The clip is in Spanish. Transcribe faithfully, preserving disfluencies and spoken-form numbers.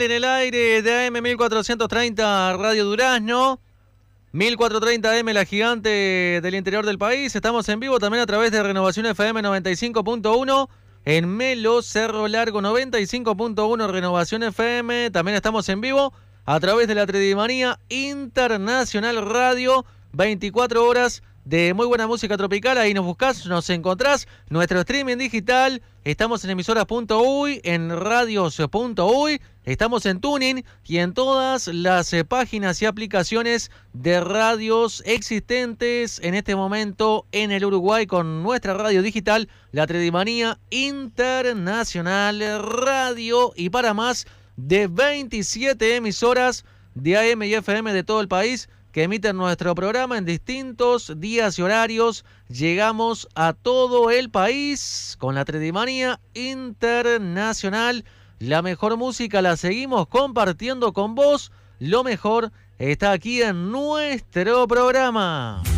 Nacional en el aire de A M mil cuatrocientos treinta Radio Durazno, mil cuatrocientos treinta A M La Gigante del interior del país. Estamos en vivo también a través de Renovación F M noventa y cinco punto uno, en Melo, Cerro Largo noventa y cinco punto uno Renovación F M. También estamos en vivo a través de la Tredimanía Internacional Radio, veinticuatro horas de muy buena música tropical. Ahí nos buscás, nos encontrás. Nuestro streaming digital, estamos en emisoras punto uy, en radios punto uy, estamos en Tuning y en todas las eh, páginas y aplicaciones de radios existentes en este momento en el Uruguay, con nuestra radio digital, la Tredimanía Internacional Radio, y para más de veintisiete emisoras de A M y F M de todo el país que emiten nuestro programa en distintos días y horarios. Llegamos a todo el país con la Tredimanía Internacional. La mejor música la seguimos compartiendo con vos. Lo mejor está aquí en nuestro programa.